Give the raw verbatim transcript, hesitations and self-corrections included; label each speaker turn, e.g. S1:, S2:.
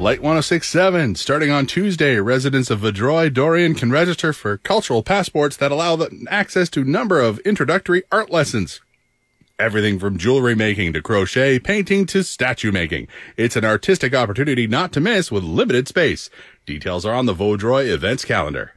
S1: Light one oh six point seven. Starting on Tuesday, residents of Vaudreuil Dorion can register for cultural passports that allow them access to a number of introductory art lessons. Everything from jewelry making to crochet, painting to statue making. It's an artistic opportunity not to miss with limited space. Details are on the Vaudreuil events calendar.